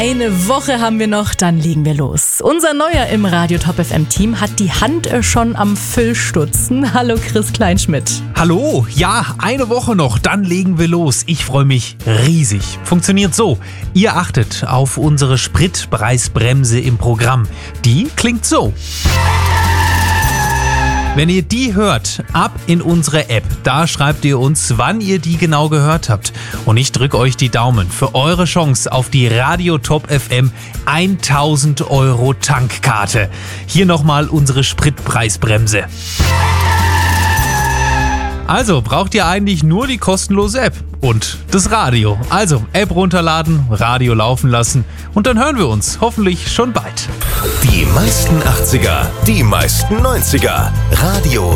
Eine Woche haben wir noch, dann legen wir los. Unser Neuer im Radio Top FM Team hat die Hand schon am Füllstutzen. Hallo Chris Kleinschmidt. Hallo, ja, eine Woche noch, dann legen wir los. Ich freue mich riesig. Funktioniert so: Ihr achtet auf unsere Spritpreisbremse im Programm. Die klingt so. Wenn ihr die hört, ab in unsere App. Da schreibt ihr uns, wann ihr die genau gehört habt. Und ich drücke euch die Daumen für eure Chance auf die Radio Top FM 1000 € Tankkarte. Hier nochmal unsere Spritpreisbremse. Also braucht ihr eigentlich nur die kostenlose App und das Radio. Also App runterladen, Radio laufen lassen und dann hören wir uns hoffentlich schon bald. Die meisten 80er, die meisten 90er. Radio